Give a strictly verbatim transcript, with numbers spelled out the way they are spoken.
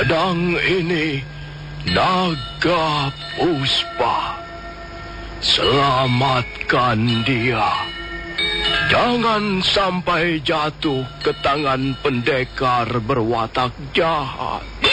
Pedang ini naga puspa. Selamatkan dia. Jangan sampai jatuh ke tangan pendekar berwatak jahat.